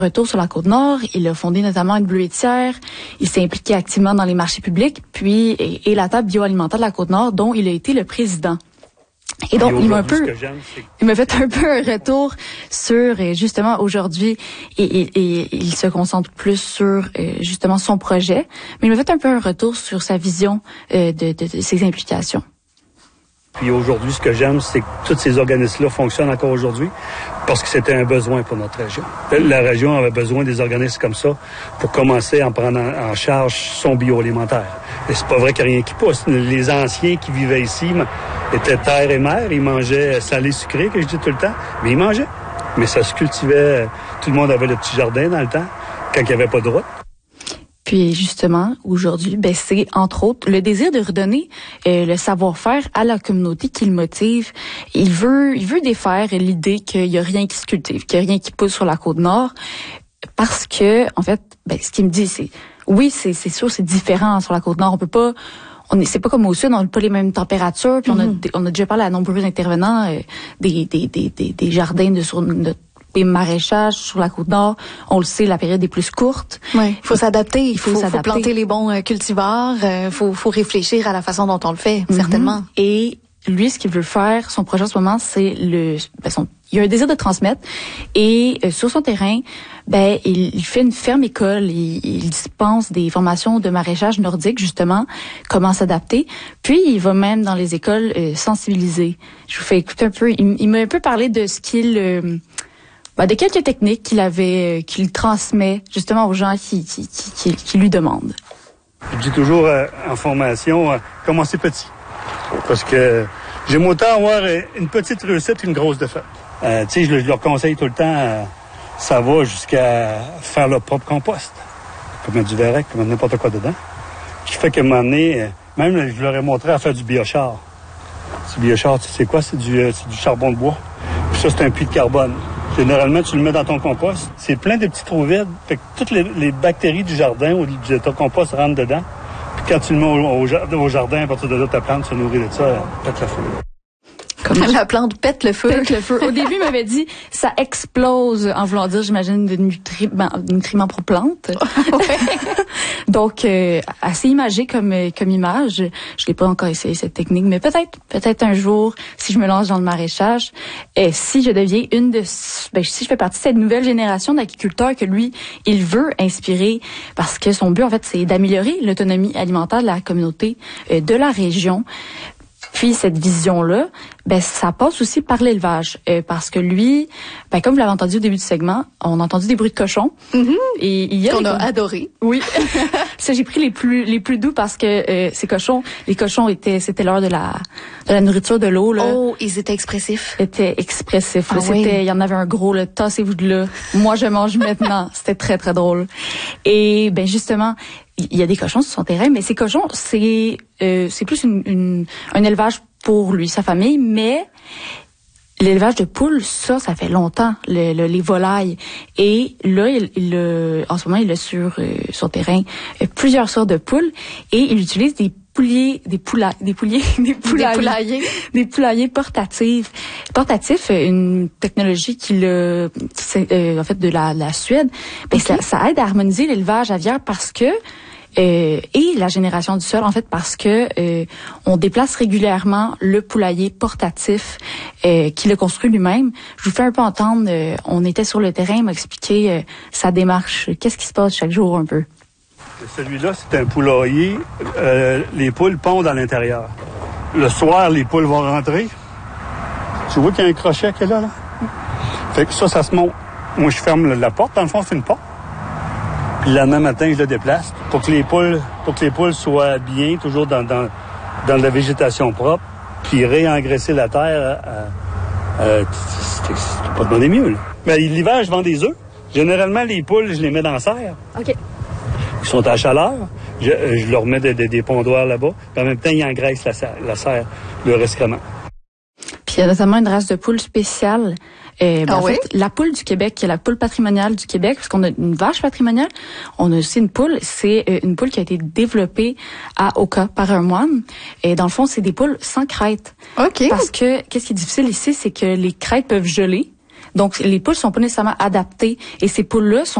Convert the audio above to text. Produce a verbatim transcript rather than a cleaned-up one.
Retour sur la Côte-Nord, il a fondé notamment une bleuetière, il s'est impliqué activement dans les marchés publics, puis et, et la table bioalimentaire de la Côte-Nord, dont il a été le président. Et donc, et il m'a un peu, il m'a fait un peu un retour sur, justement, aujourd'hui, et, et, et il se concentre plus sur, justement, son projet, mais il m'a fait un peu un retour sur sa vision de, de, de ses implications. Puis aujourd'hui, ce que j'aime, c'est que tous ces organismes-là fonctionnent encore aujourd'hui parce que c'était un besoin pour notre région. La région avait besoin des organismes comme ça pour commencer à en prendre en charge son bioalimentaire. Et c'est pas vrai qu'il n'y a rien qui pousse. Les anciens qui vivaient ici étaient terre et mer. Ils mangeaient salé sucré, que je dis tout le temps, mais ils mangeaient. Mais ça se cultivait. Tout le monde avait le petit jardin dans le temps, quand il n'y avait pas de route. Puis justement, aujourd'hui, ben c'est entre autres le désir de redonner euh, le savoir-faire à la communauté qui le motive. Il veut, il veut défaire l'idée qu'il y a rien qui se cultive, qu'il y a rien qui pousse sur la Côte-Nord, parce que en fait, ben ce qu'il me dit, c'est oui, c'est c'est sûr, c'est différent sur la Côte-Nord. On peut pas, on est, c'est pas comme au sud, on n'a pas les mêmes températures. Puis mm-hmm. on a, on a déjà parlé à nombreux intervenants euh, des, des des des des jardins de sur notre des maraîchages sur la Côte-Nord, on le sait, la période est plus courte. Oui, il faut s'adapter, il faut, faut, faut planter les bons euh, cultivars, il euh, faut, faut réfléchir à la façon dont on le fait, mm-hmm. certainement. Et lui, ce qu'il veut faire, son projet en ce moment, c'est le... Ben son, il a un désir de transmettre et euh, sur son terrain, ben il, il fait une ferme-école, il, il dispense des formations de maraîchage nordique, justement, comment s'adapter. Puis, il va même dans les écoles euh, sensibiliser. Je vous fais écouter un peu, il, il m'a un peu parlé de ce qu'il... Euh, Ben, de quelques techniques qu'il avait, qu'il transmet justement aux gens qui, qui, qui, qui lui demandent. Je dis toujours euh, en formation, euh, commencez petit. Parce que j'aime autant avoir une petite réussite qu'une grosse défaite. Euh, tu sais, je, je leur conseille tout le temps, euh, ça va jusqu'à faire leur propre compost. Comme mettre du verrec, comme mettre n'importe quoi dedans. Ce qui fait qu'à un moment donné, euh, même je leur ai montré à faire du biochar. Du biochar, tu sais c'est quoi? C'est du, euh, c'est du charbon de bois. Puis ça, c'est un puits de carbone. Généralement, tu le mets dans ton compost. C'est plein de petits trous vides. Fait que toutes les, les bactéries du jardin ou de ton compost rentrent dedans. Puis quand tu le mets au, au, au jardin, à partir de là, ta plante se nourrit de ça, elle pète le feu. Comme la plante pète le feu. Pète le feu. Au début, il m'avait dit, ça explose, en voulant dire, j'imagine, de nutri- ben, nutriments pour plantes. Donc, euh, assez imagé comme comme image. Je l'ai pas encore essayé cette technique, mais peut-être, peut-être un jour, si je me lance dans le maraîchage, et si je deviens une de, ben, si je fais partie de cette nouvelle génération d'agriculteurs que lui, il veut inspirer, parce que son but, en fait, c'est d'améliorer l'autonomie alimentaire de la communauté, euh, de la région. Puis cette vision-là, ben ça passe aussi par l'élevage, euh, parce que lui, ben comme vous l'avez entendu au début du segment, on a entendu des bruits de cochons. Mm-hmm. Et il y a qu'on les... a adoré. Oui, ça j'ai pris les plus les plus doux parce que euh, ces cochons, les cochons étaient, c'était l'heure de la de la nourriture, de l'eau là. Oh, ils étaient expressifs. Étaient expressifs. Ah, là, oui. C'était, il y en avait un gros là, tassez-vous de là. Moi je mange maintenant. C'était très très drôle. Et ben justement, il y a des cochons sur son terrain, mais ces cochons, c'est euh, c'est plus une, une un élevage pour lui, sa famille, mais l'élevage de poules, ça, ça fait longtemps, le, le, les volailles. Et là, il, il, en ce moment, il a sur euh, son terrain euh, plusieurs sortes de poules et il utilise des pouliers, des poula, des pouliers, des poulaillers, des poulaillers, des poulaillers portatifs. Portatif, une technologie qui le, euh, en fait, de la, la Suède, ben okay. ça, ça aide à harmoniser l'élevage aviaire parce que Euh, et la génération du sol, en fait, parce que euh, on déplace régulièrement le poulailler portatif euh, qu'il a construit lui-même. Je vous fais un peu entendre, euh, on était sur le terrain, il m'a expliqué euh, sa démarche. Qu'est-ce qui se passe chaque jour un peu? Celui-là, c'est un poulailler. Euh, les poules pondent à l'intérieur. Le soir, les poules vont rentrer. Tu vois qu'il y a un crochet qui est là, là? Fait que ça, ça se monte. Moi, je ferme la porte. Dans le fond, c'est une porte. Puis le lendemain matin, je le déplace pour que les poules, pour que les poules soient bien, toujours dans, dans, dans de la végétation propre, puis réengraisser la terre. À, à, c'est, c'est pas demander mieux, là. Mais l'hiver, je vends des œufs. Généralement, les poules, je les mets dans la serre. OK. Ils sont à chaleur. Je, je leur mets de, de, des pondoirs là-bas. Puis en même temps, ils engraissent la, la serre, le excrément. Puis il y a notamment une race de poules spéciale. Euh, ben, ah en oui? fait, la poule du Québec, qui est la poule patrimoniale du Québec, parce qu'on a une vache patrimoniale, on a aussi une poule. C'est euh, une poule qui a été développée à Oka par un moine. Et dans le fond, c'est des poules sans crête. OK. Parce que, qu'est-ce qui est difficile ici, c'est que les crêtes peuvent geler. Donc, les poules sont pas nécessairement adaptées et ces poules-là sont